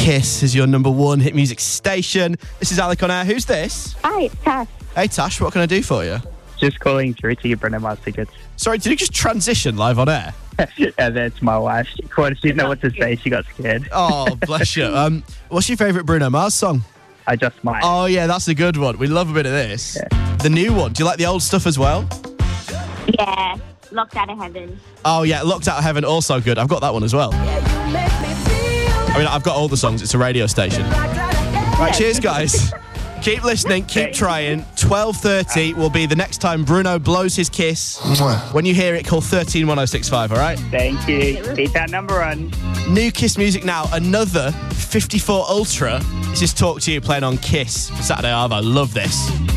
Kiss is your number one hit music station. This is Alec on air. Who's this? Hi, it's Tash. Hey Tash, what can I do for you? Just calling through to your Bruno Mars tickets. Sorry, did you just transition live on air? And that's my wife. She didn't know what to say. She got scared. Oh, bless you. What's your favourite Bruno Mars song? I Just Might. Oh, yeah, that's a good one. We love a bit of this. Yeah. The new one. Do you like the old stuff as well? Yeah, Locked Out of Heaven. Oh, yeah, Locked Out of Heaven, also good. I've got that one as well. I mean, I've got all the songs. It's a radio station. Right, cheers, guys. Keep listening, keep trying. 12:30 will be the next time Bruno blows his kiss. When you hear it, call 131065, all right? Thank you. Keep that number on. New Kiss music now. Another 54 Ultra. This is Talk to You playing on Kiss for Saturday Arvo. Love this.